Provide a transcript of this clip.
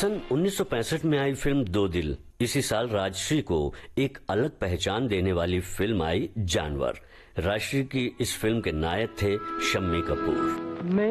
सन 1965 में आई फिल्म दो दिल। इसी साल राजश्री को एक अलग पहचान देने वाली फिल्म आई जानवर। राजश्री की इस फिल्म के नायक थे शम्मी कपूर।